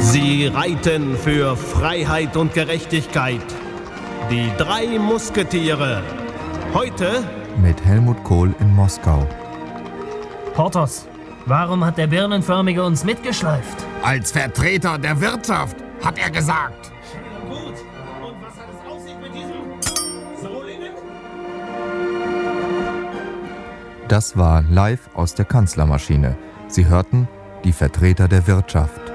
Sie reiten für Freiheit und Gerechtigkeit. Die 3 Musketiere. Heute mit Helmut Kohl in Moskau. Porthos, warum hat der Birnenförmige uns mitgeschleift? Als Vertreter der Wirtschaft, hat er gesagt. Gut. Und was hat es auf sich mit diesem Solingen? Das war live aus der Kanzlermaschine. Sie hörten die Vertreter der Wirtschaft.